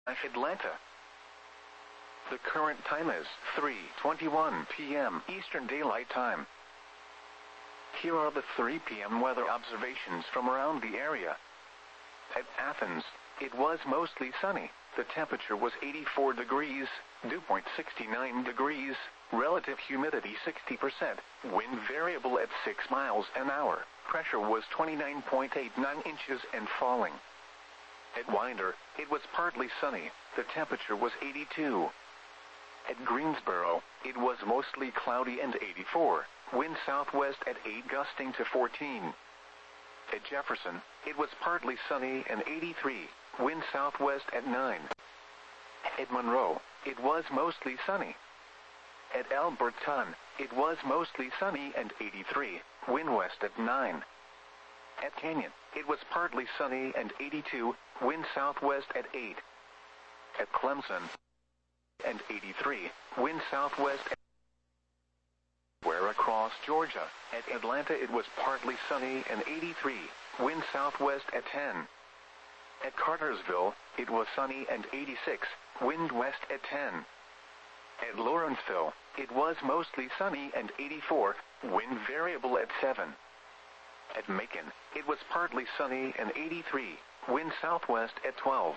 Atlanta. The current time is 3:21 p.m. Eastern Daylight Time. Here are the 3 p.m. weather observations from around the area. At Athens, it was mostly sunny. The temperature was 84 degrees, dew point 69 degrees, relative humidity 60%, wind variable at 6 miles an hour, pressure was 29.89 inches and falling. At Winder, it was partly sunny. The temperature was 82. At Greensboro, it was mostly cloudy and 84, wind southwest at 8 gusting to 14. At Jefferson, it was partly sunny and 83, wind southwest at 9. At Monroe, it was mostly sunny. At Alberton, it was mostly sunny and 83, wind west at 9. At Canyon, it was partly sunny and 82, wind southwest at 8. At Clemson, and 83, wind southwest at where across Georgia. At Atlanta, it was partly sunny and 83, wind southwest at 10. At Cartersville, it was sunny and 86, wind west at 10. At Lawrenceville, it was mostly sunny and 84, wind variable at 7. At Macon, it was partly sunny and 83, wind southwest at 12.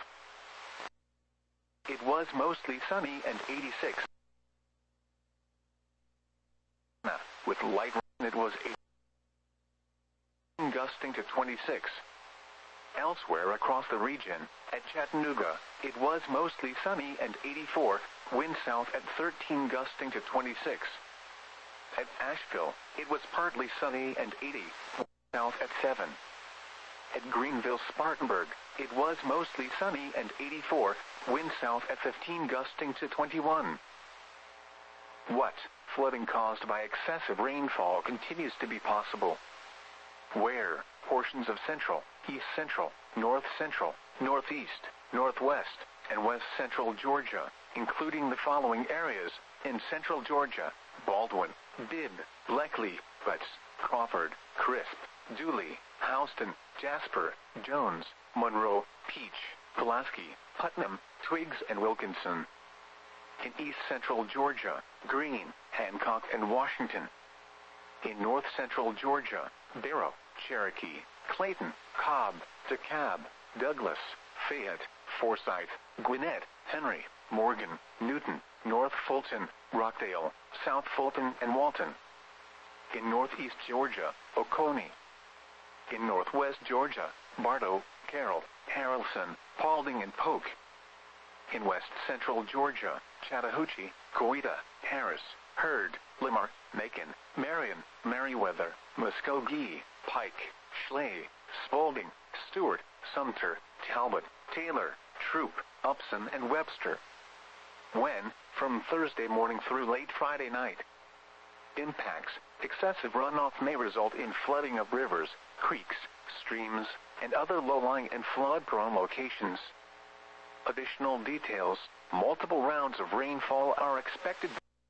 It was mostly sunny and 86. With light rain, it was 8 gusting to 26. Elsewhere across the region, at Chattanooga, it was mostly sunny and 84, wind south at 13 gusting to 26. At Asheville, it was partly sunny and 80, south at 7. At Greenville-Spartanburg, it was mostly sunny and 84, wind south at 15 gusting to 21. What? Flooding caused by excessive rainfall continues to be possible. Where? Portions of central, east central, north central, northeast, northwest, and west central Georgia, including the following areas: in central Georgia, Baldwin, Bibb, Bleckley, Butts, Crawford, Crisp, Dooley, Houston, Jasper, Jones, Monroe, Peach, Pulaski, Putnam, Twiggs, and Wilkinson. In east central Georgia, Greene, Hancock, and Washington. In north central Georgia, Barrow, Cherokee, Clayton, Cobb, DeKalb, Douglas, Fayette, Forsyth, Gwinnett, Henry, Morgan, Newton, North Fulton, Rockdale, South Fulton, and Walton. In northeast Georgia, Oconee. In northwest Georgia, Bartow, Carroll, Haralson, Paulding, and Polk. In west central Georgia, Chattahoochee, Coweta, Harris, Hurd, Limar, Macon, Marion, Meriwether, Muskogee, Pike, Schley, Spalding, Stewart, Sumter, Talbot, Taylor, Troup, Upson, and Webster. When? From Thursday morning through late Friday night. Impacts: excessive runoff may result in flooding of rivers, creeks, streams, and other low-lying and flood-prone locations. Additional details: multiple rounds of rainfall are expected.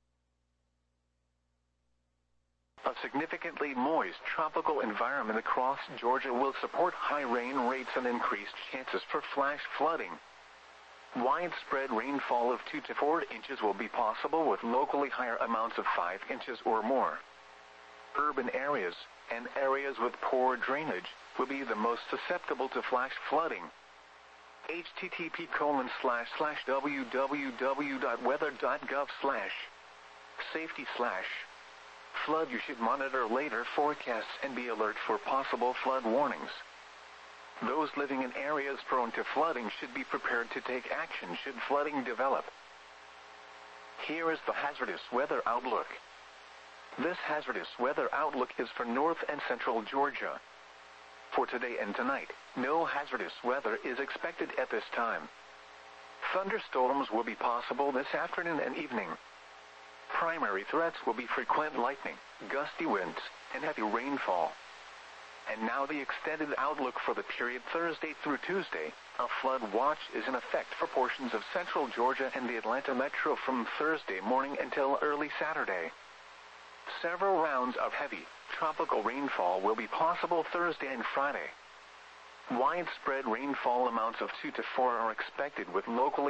A significantly moist tropical environment across Georgia will support high rain rates and increased chances for flash flooding. Widespread rainfall of 2 to 4 inches will be possible, with locally higher amounts of 5 inches or more. Urban areas and areas with poor drainage will be the most susceptible to flash flooding. http://www.weather.gov/safety/ flood. You should monitor later forecasts and be alert for possible flood warnings. Those living in areas prone to flooding should be prepared to take action should flooding develop. Here is the hazardous weather outlook. This hazardous weather outlook is for north and central Georgia. For today and tonight, no hazardous weather is expected at this time. Thunderstorms will be possible this afternoon and evening. Primary threats will be frequent lightning, gusty winds, and heavy rainfall. And now the extended outlook for the period Thursday through Tuesday. A flood watch is in effect for portions of central Georgia and the Atlanta metro from Thursday morning until early Saturday. Several rounds of heavy, tropical rainfall will be possible Thursday and Friday. Widespread rainfall amounts of 2 to 4 are expected, with locally